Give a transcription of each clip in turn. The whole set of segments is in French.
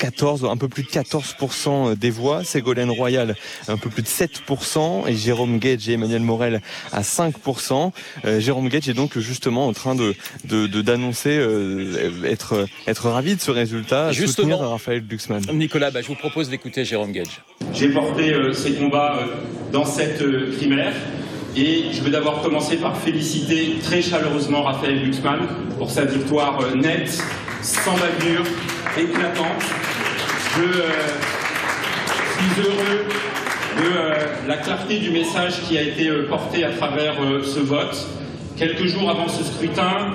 un peu plus de 14% des voix. Ségolène Royal, un peu plus de 7%. Et Jérôme Guedj et Emmanuel Morel à 5%. Jérôme Guedj est donc justement en train d'annoncer être ravi de ce résultat, soutenir Raphaël Glucksmann. Nicolas, je vous propose d'écouter Jérôme Guedj. J'ai porté ces combats dans cette primaire et je veux d'abord commencer par féliciter très chaleureusement Raphaël Glucksmann pour sa victoire nette, sans bavure, éclatante. Je suis heureux de la clarté du message qui a été porté à travers ce vote. Quelques jours avant ce scrutin,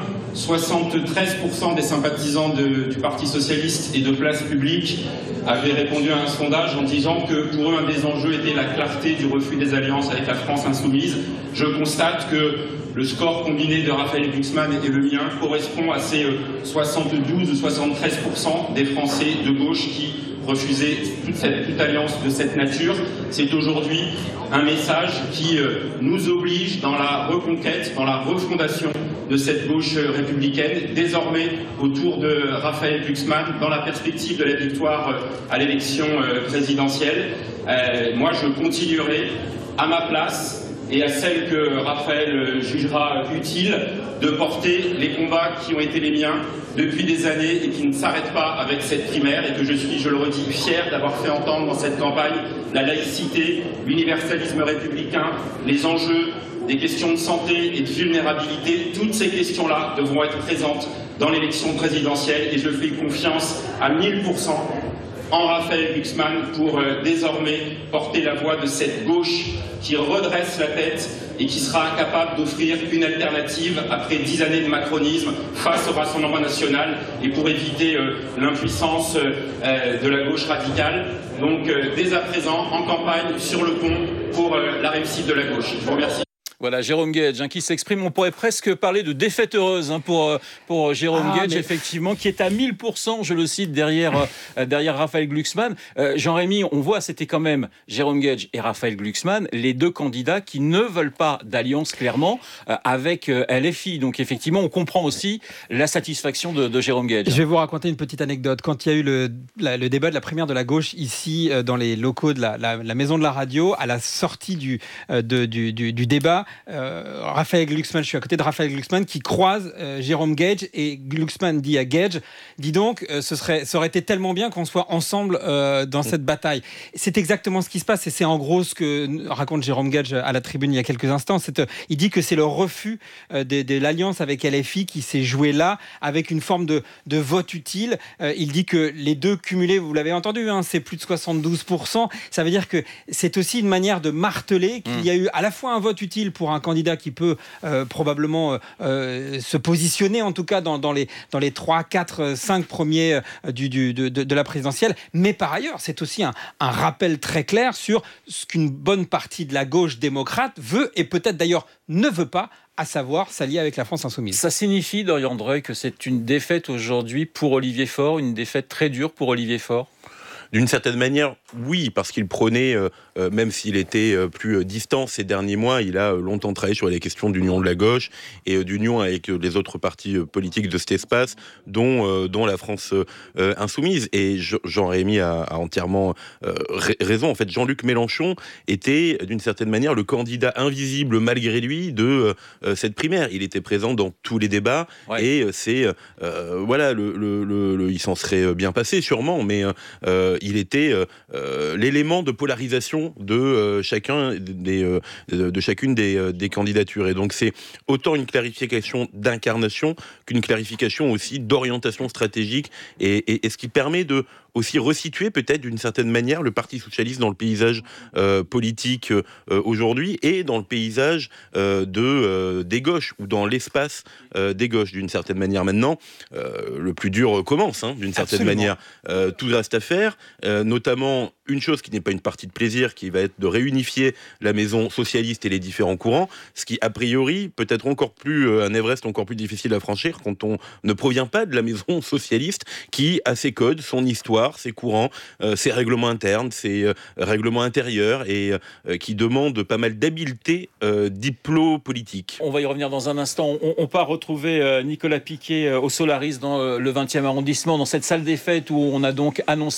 73% des sympathisants du Parti Socialiste et de Place Publique avaient répondu à un sondage en disant que pour eux, un des enjeux était la clarté du refus des alliances avec la France insoumise. Je constate que le score combiné de Raphaël Glucksmann et le mien correspond à ces 72 ou 73% des Français de gauche qui refusaient toute alliance de cette nature. C'est aujourd'hui un message qui nous oblige dans la reconquête, dans la refondation de cette gauche républicaine, désormais autour de Raphaël Glucksmann, dans la perspective de la victoire à l'élection présidentielle. Moi, je continuerai à ma place et à celle que Raphaël jugera utile de porter les combats qui ont été les miens depuis des années et qui ne s'arrêtent pas avec cette primaire et que je suis, je le redis, fier d'avoir fait entendre dans cette campagne la laïcité, l'universalisme républicain, les enjeux des questions de santé et de vulnérabilité. Toutes ces questions-là devront être présentes dans l'élection présidentielle et je fais confiance à 1000% en Raphaël Glucksmann pour désormais porter la voix de cette gauche qui redresse la tête et qui sera capable d'offrir une alternative après 10 années de macronisme face au Rassemblement national et pour éviter l'impuissance de la gauche radicale. Donc dès à présent, en campagne, sur le pont pour la réussite de la gauche. Je vous remercie. Voilà, Jérôme Guedj qui s'exprime. On pourrait presque parler de défaite heureuse pour Jérôme Guedj, effectivement, qui est à 1000%, je le cite, derrière Raphaël Glucksmann. Jean-Rémy, on voit, c'était quand même Jérôme Guedj et Raphaël Glucksmann, les deux candidats qui ne veulent pas d'alliance, clairement, avec LFI. Donc, effectivement, on comprend aussi la satisfaction de Jérôme Guedj. Je vais vous raconter une petite anecdote. Quand il y a eu le débat de la primaire de la gauche, ici, dans les locaux de la maison de la radio, à la sortie du débat, Raphaël Glucksmann, je suis à côté de Raphaël Glucksmann qui croise Jérôme Guedj et Glucksmann dit à Guedj, dis donc, ça aurait été tellement bien qu'on soit ensemble dans cette bataille. C'est exactement ce qui se passe et c'est en gros ce que raconte Jérôme Guedj à la tribune il y a quelques instants. Il dit que c'est le refus de l'alliance avec LFI qui s'est joué là avec une forme de vote utile. Il dit que les deux cumulés, vous l'avez entendu, c'est plus de 72%. Ça veut dire que c'est aussi une manière de marteler qu'il y a eu à la fois un vote utile pour un candidat qui peut probablement se positionner en tout cas dans les 3, 4, 5 premiers de la présidentielle. Mais par ailleurs, c'est aussi un rappel très clair sur ce qu'une bonne partie de la gauche démocrate veut et peut-être d'ailleurs ne veut pas, à savoir s'allier avec la France insoumise. Ça signifie, Dorian Dreuil, que c'est une défaite aujourd'hui pour Olivier Faure, une défaite très dure pour Olivier Faure ? D'une certaine manière, oui, parce qu'il prônait, même s'il était plus distant ces derniers mois, il a longtemps travaillé sur les questions d'union de la gauche et d'union avec les autres partis politiques de cet espace, dont la France insoumise. Et Jean-Rémy a entièrement raison. En fait, Jean-Luc Mélenchon était, d'une certaine manière, le candidat invisible, malgré lui, de cette primaire. Il était présent dans tous les débats, et c'est... voilà, il s'en serait bien passé, sûrement, mais... il était l'élément de polarisation de chacune des candidatures. Et donc c'est autant une clarification d'incarnation qu'une clarification aussi d'orientation stratégique et ce qui permet de aussi resituer peut-être d'une certaine manière le Parti socialiste dans le paysage politique aujourd'hui et dans le paysage des gauches ou dans l'espace des gauches d'une certaine manière. Maintenant, le plus dur commence d'une certaine manière. Tout reste à faire, notamment une chose qui n'est pas une partie de plaisir, qui va être de réunifier la maison socialiste et les différents courants, ce qui a priori peut être encore plus un Everest encore plus difficile à franchir quand on ne provient pas de la maison socialiste, qui a ses codes, son histoire, ses courants, ses règlements internes, ses règlements intérieurs et qui demande pas mal d'habileté diplopolitique. On va y revenir dans un instant. On part retrouver Nicolas Piquet au Solaris dans le 20e arrondissement, dans cette salle des fêtes où on a donc annoncé